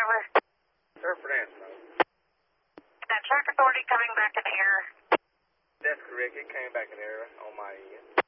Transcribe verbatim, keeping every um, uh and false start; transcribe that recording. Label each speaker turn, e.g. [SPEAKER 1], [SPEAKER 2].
[SPEAKER 1] over?
[SPEAKER 2] Surford Ansmo.
[SPEAKER 1] That track authority coming back in the air?
[SPEAKER 2] That's correct. It came back in error on my end.